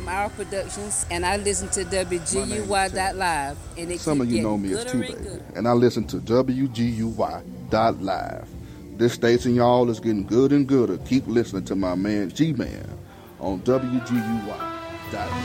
from our productions, and I listen to WGUY.live, and it Some of you know me as T Baby, and I listen to WGUY.live. This station, y'all, is getting good and gooder. Keep listening to my man G-Man on WGUY.live.